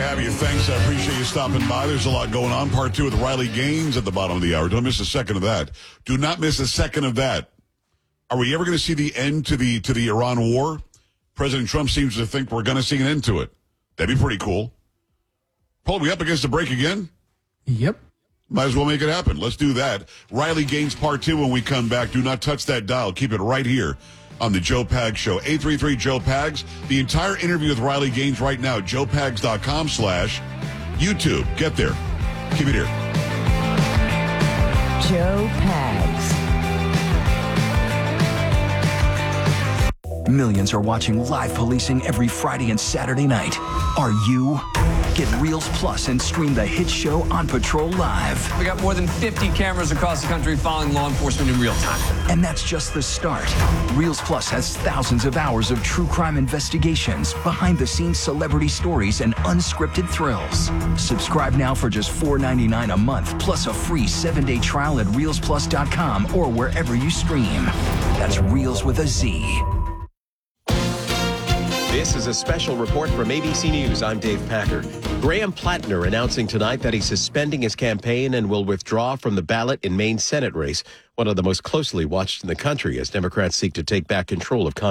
have you. Thanks. I appreciate you stopping by. There's a lot going on. Part 2 with Riley Gaines at the bottom of the hour. Don't miss a second of that. Do not miss a second of that. Are we ever going to see the end to the Iran war? President Trump seems to think we're going to see an end to it. That'd be pretty cool. Paul, we up against the break again? Yep. Might as well make it happen. Let's do that. Riley Gaines Part 2 when we come back. Do not touch that dial. Keep it right here on the Joe Pags Show. 833-JOE-PAGS. The entire interview with Riley Gaines right now. JoePags.com/YouTube. Get there. Keep it here. Joe Pags. Millions are watching live policing every Friday and Saturday night. Are you? Get Reels Plus and stream the hit show On Patrol Live. We got more than 50 cameras across the country following law enforcement in real time. And that's just the start. Reels Plus has thousands of hours of true crime investigations, behind-the-scenes celebrity stories, and unscripted thrills. Subscribe now for just $4.99 a month, plus a free 7-day trial at ReelsPlus.com or wherever you stream. That's Reels with a Z. This is a special report from ABC News. I'm Dave Packer. Graham Plattner announcing tonight that he's suspending his campaign and will withdraw from the ballot in Maine's Senate race, one of the most closely watched in the country as Democrats seek to take back control of Congress.